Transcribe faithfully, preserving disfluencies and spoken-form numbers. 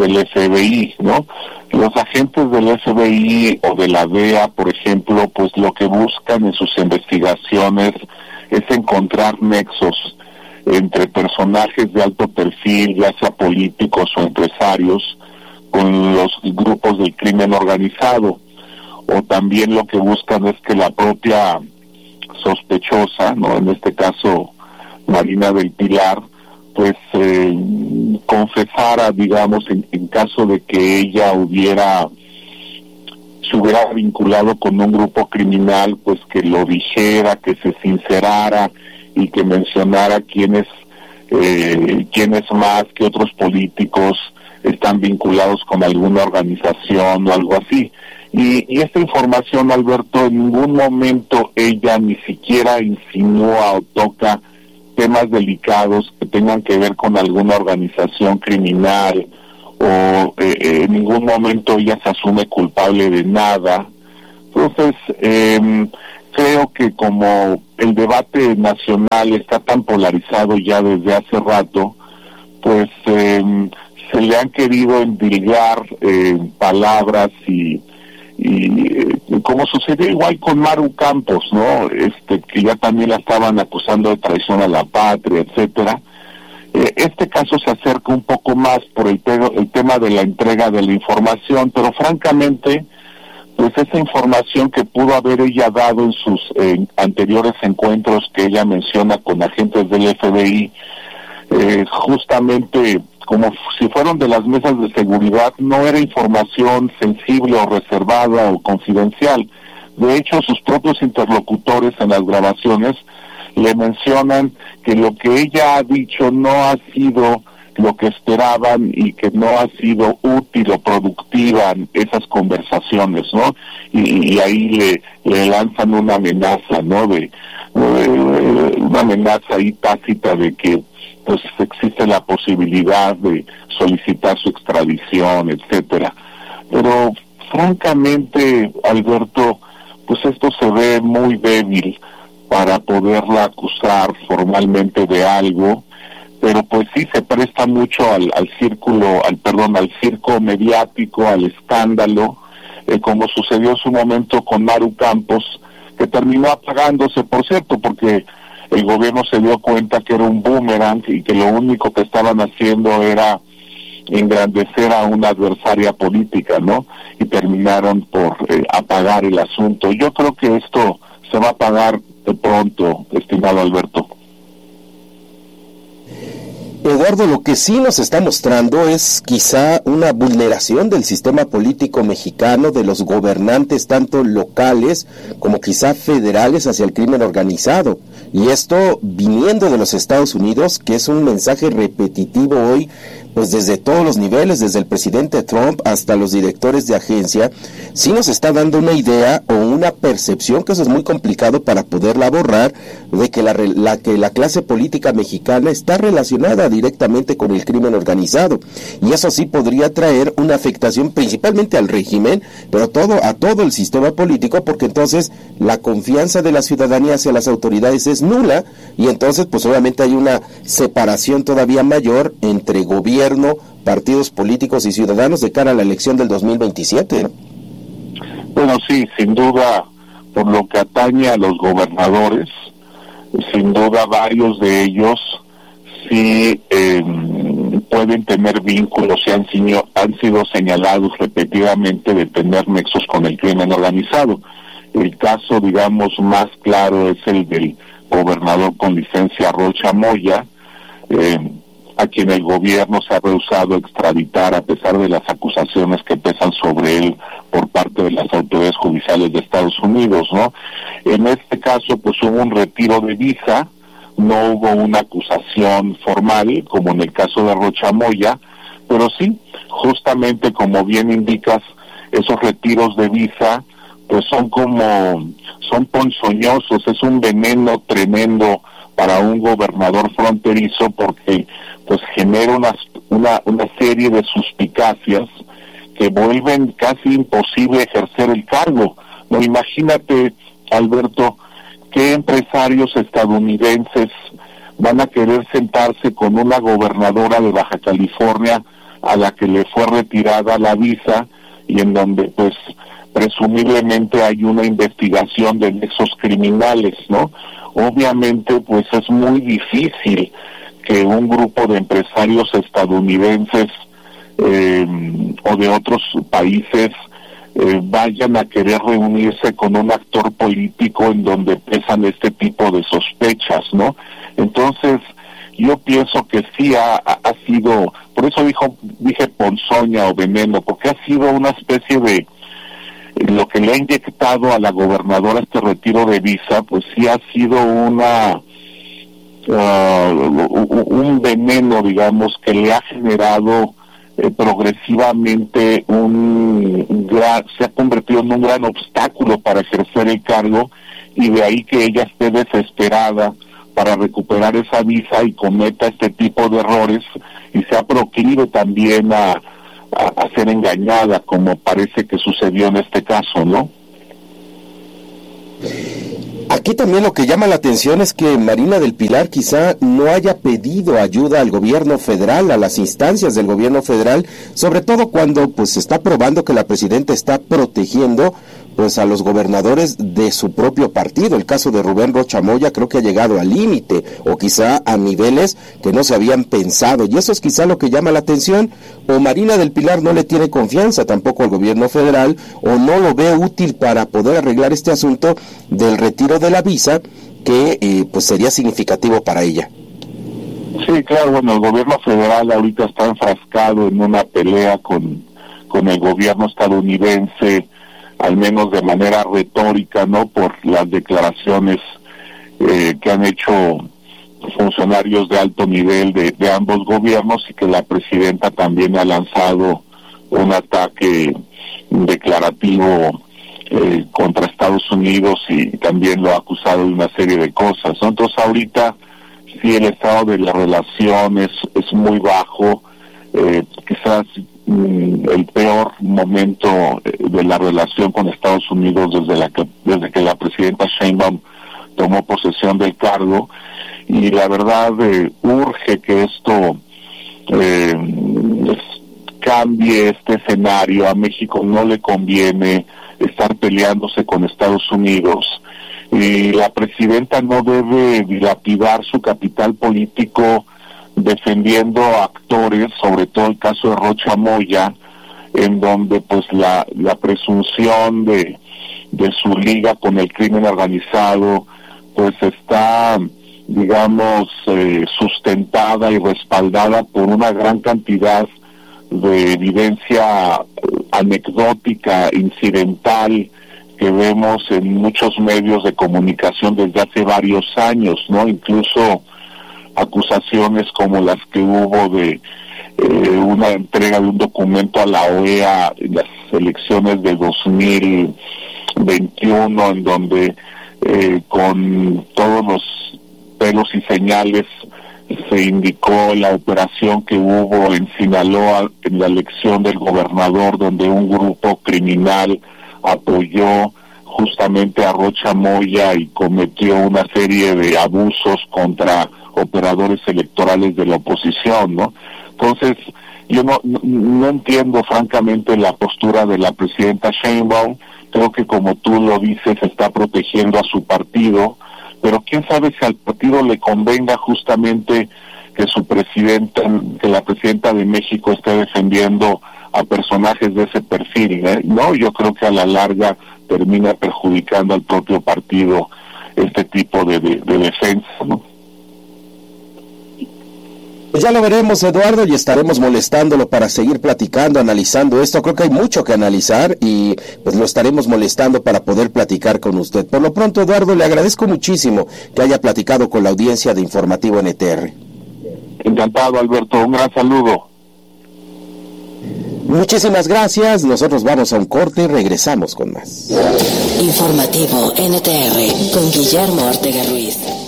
del F B I, ¿no? Los agentes del F B I o de la D E A, por ejemplo, pues lo que buscan en sus investigaciones es encontrar nexos entre personajes de alto perfil, ya sea políticos o empresarios, con los grupos del crimen organizado. O también lo que buscan es que la propia sospechosa, ¿no?, en este caso Marina del Pilar, pues eh, confesara, digamos, en, en caso de que ella hubiera se hubiera vinculado con un grupo criminal, pues que lo dijera, que se sincerara y que mencionara quiénes eh, quiénes más que otros políticos están vinculados con alguna organización o algo así. Y, y esta información, Alberto, en ningún momento ella ni siquiera insinúa o toca temas delicados que tengan que ver con alguna organización criminal, o eh, eh, en ningún momento ella se asume culpable de nada. Entonces, eh, creo que como el debate nacional está tan polarizado ya desde hace rato, pues eh, se le han querido endilgar eh, palabras y y eh, como sucedió igual con Maru Campos, ¿no? Este, que ya también la estaban acusando de traición a la patria, etcétera. Eh, este caso se acerca un poco más por el, te- el tema de la entrega de la información, pero francamente, pues esa información que pudo haber ella dado en sus eh, anteriores encuentros que ella menciona con agentes del F B I, eh, justamente como si fueron de las mesas de seguridad, no era información sensible o reservada o confidencial. De hecho, sus propios interlocutores en las grabaciones le mencionan que lo que ella ha dicho no ha sido lo que esperaban y que no ha sido útil o productiva en esas conversaciones, ¿no? Y, y ahí le, le lanzan una amenaza, ¿no? De, de una amenaza ahí tácita de que pues existe la posibilidad de solicitar su extradición, etcétera. Pero francamente, Alberto, pues esto se ve muy débil para poderla acusar formalmente de algo, pero pues sí se presta mucho al, al círculo, al perdón, al circo mediático, al escándalo, eh, como sucedió en su momento con Maru Campos, que terminó apagándose, por cierto, porque el gobierno se dio cuenta que era un boomerang y que lo único que estaban haciendo era engrandecer a una adversaria política, ¿no? Y terminaron por eh, apagar el asunto. Yo creo que esto se va a apagar de pronto, estimado Alberto. Eduardo, lo que sí nos está mostrando es quizá una vulneración del sistema político mexicano, de los gobernantes tanto locales como quizá federales hacia el crimen organizado. Y esto viniendo de los Estados Unidos, que es un mensaje repetitivo hoy, pues desde todos los niveles, desde el presidente Trump hasta los directores de agencia, sí nos está dando una idea o una percepción, que eso es muy complicado para poderla borrar, de que la, la, que la clase política mexicana está relacionada directamente con el crimen organizado. Y eso sí podría traer una afectación principalmente al régimen, pero todo a todo el sistema político, porque entonces la confianza de la ciudadanía hacia las autoridades es nula, y entonces pues obviamente hay una separación todavía mayor entre gobierno, partidos políticos y ciudadanos de cara a la elección del dos mil veintisiete, ¿no? Bueno, sí, sin duda, por lo que atañe a los gobernadores, sin duda varios de ellos sí eh, pueden tener vínculos y han, han sido señalados repetidamente de tener nexos con el crimen organizado. El caso, digamos, más claro es el del gobernador con licencia Rocha Moya, eh, a quien el gobierno se ha rehusado a extraditar a pesar de las acusaciones que pesan sobre él por parte de las autoridades judiciales de Estados Unidos, ¿no? En este caso, pues hubo un retiro de visa, no hubo una acusación formal, como en el caso de Rocha Moya, pero sí, justamente como bien indicas, esos retiros de visa, pues son como, son ponzoñosos, es un veneno tremendo para un gobernador fronterizo, porque pues genera una, una, una serie de suspicacias que vuelven casi imposible ejercer el cargo. No, imagínate, Alberto, qué empresarios estadounidenses van a querer sentarse con una gobernadora de Baja California a la que le fue retirada la visa y en donde pues presumiblemente hay una investigación de nexos criminales, ¿no? Obviamente pues es muy difícil que un grupo de empresarios estadounidenses eh, o de otros países eh, vayan a querer reunirse con un actor político en donde pesan este tipo de sospechas, ¿no? Entonces, yo pienso que sí ha, ha sido, por eso dijo, dije ponzoña o veneno, porque ha sido una especie de, lo que le ha inyectado a la gobernadora este retiro de visa, pues sí ha sido una, uh, un veneno, digamos, que le ha generado eh, progresivamente un, un gran, se ha convertido en un gran obstáculo para ejercer el cargo, y de ahí que ella esté desesperada para recuperar esa visa y cometa este tipo de errores y sea proclive también a, a, a ser engañada, como parece que sucedió en este caso, ¿no? Aquí también lo que llama la atención es que Marina del Pilar quizá no haya pedido ayuda al gobierno federal, a las instancias del gobierno federal, sobre todo cuando pues se está probando que la presidenta está protegiendo pues a los gobernadores de su propio partido. El caso de Rubén Rocha Moya creo que ha llegado al límite, o quizá a niveles que no se habían pensado, y eso es quizá lo que llama la atención. O Marina del Pilar no le tiene confianza tampoco al gobierno federal, o no lo ve útil para poder arreglar este asunto del retiro de la visa, que eh, pues sería significativo para ella. Sí, claro, bueno, el gobierno federal ahorita está enfrascado en una pelea con, con el gobierno estadounidense, al menos de manera retórica, ¿no?, por las declaraciones eh, que han hecho funcionarios de alto nivel de, de ambos gobiernos, y que la presidenta también ha lanzado un ataque declarativo eh, contra Estados Unidos, y también lo ha acusado de una serie de cosas, ¿no? Entonces ahorita sí el estado de la relación es, es muy bajo, eh, quizás el peor momento de la relación con Estados Unidos desde la que desde que la presidenta Sheinbaum tomó posesión del cargo, y la verdad eh, urge que esto eh, cambie este escenario. A México no le conviene estar peleándose con Estados Unidos, y la presidenta no debe dilapidar su capital político defendiendo a actores, sobre todo el caso de Rocha Moya, en donde pues la, la presunción de, de su liga con el crimen organizado pues está, digamos, eh, sustentada y respaldada por una gran cantidad de evidencia anecdótica, incidental, que vemos en muchos medios de comunicación desde hace varios años, ¿no? Incluso acusaciones como las que hubo de eh, una entrega de un documento a la O E A en las elecciones de dos mil veintiuno, en donde eh, con todos los pelos y señales se indicó la operación que hubo en Sinaloa en la elección del gobernador, donde un grupo criminal apoyó justamente a Rocha Moya y cometió una serie de abusos contra operadores electorales de la oposición, ¿no? Entonces, yo no, no, no entiendo francamente la postura de la presidenta Sheinbaum. Creo que, como tú lo dices, está protegiendo a su partido, pero quién sabe si al partido le convenga justamente que su presidenta, que la presidenta de México esté defendiendo a personajes de ese perfil, ¿eh? No, yo creo que a la larga termina perjudicando al propio partido este tipo de, de, de defensa, ¿no? Pues ya lo veremos, Eduardo, y estaremos molestándolo para seguir platicando, analizando esto. Creo que hay mucho que analizar y pues lo estaremos molestando para poder platicar con usted. Por lo pronto, Eduardo, le agradezco muchísimo que haya platicado con la audiencia de Informativo N T R. Encantado, Alberto. Un gran saludo. Muchísimas gracias. Nosotros vamos a un corte y regresamos con más. Informativo N T R con Guillermo Ortega Ruiz.